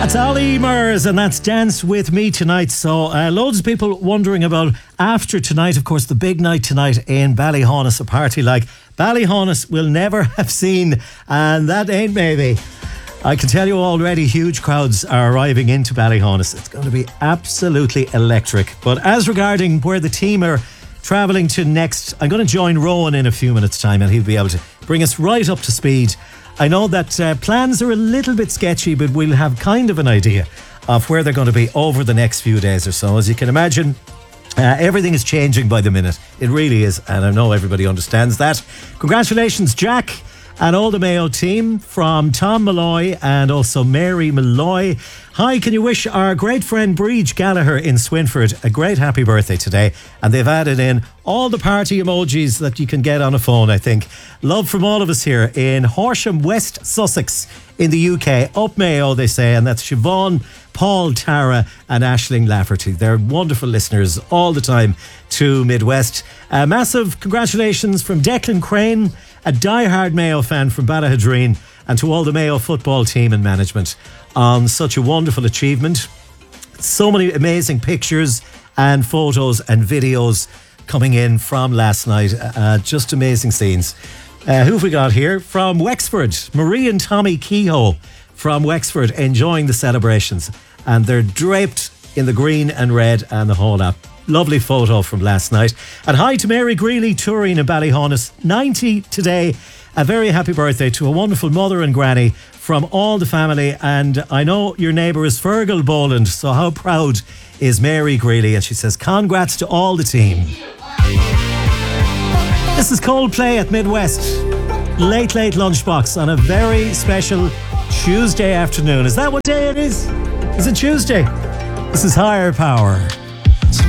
That's Ali Murs, and that's Dance With Me tonight. So loads of people wondering about after tonight, of course, the big night tonight in Ballyhaunis, a party like Ballyhaunis will never have seen, and that ain't maybe. I can tell you already, huge crowds are arriving into Ballyhaunis. It's going to be absolutely electric. But as regarding where the team are travelling to next, I'm going to join Rowan in a few minutes' time, and he'll be able to bring us right up to speed. I know that plans are a little bit sketchy, but we'll have kind of an idea of where they're going to be over the next few days or so. As you can imagine, everything is changing by the minute. It really is, and I know everybody understands that. Congratulations, Jack, and all the Mayo team, from Tom Malloy and also Mary Malloy. Hi, can you wish our great friend Breach Gallagher in Swinford a great happy birthday today? And they've added in all the party emojis that you can get on a phone, I think. Love from all of us here in Horsham, West Sussex in the UK. Up Mayo, they say, and that's Siobhan, Paul, Tara and Aisling Lafferty. They're wonderful listeners all the time to Midwest. Massive congratulations from Declan Crane, a diehard Mayo fan from Ballahadreen, and to all the Mayo football team and management on such a wonderful achievement. So many amazing pictures and photos and videos coming in from last night. Just amazing scenes. Who have we got here? From Wexford, Marie and Tommy Kehoe from Wexford enjoying the celebrations, and they're draped in the green and red and the whole lot. Lovely photo from last night. And hi to Mary Greeley touring in Ballyhaunis, 90 today. A very happy birthday to a wonderful mother and granny from all the family. And I know your neighbour is Fergal Boland, so how proud is Mary Greeley? And she says, congrats to all the team. This is Coldplay at Midwest. Late lunchbox on a very special Tuesday afternoon. Is that what day it is? Is it Tuesday? This is Higher Power.